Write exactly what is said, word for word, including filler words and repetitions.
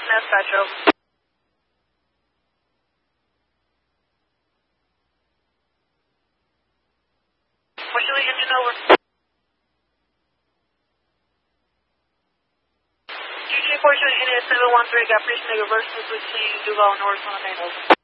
Dispatch, over. What should we engine over? G G four showing unit seven one three, got freezing reverse between Duval and North on main, over.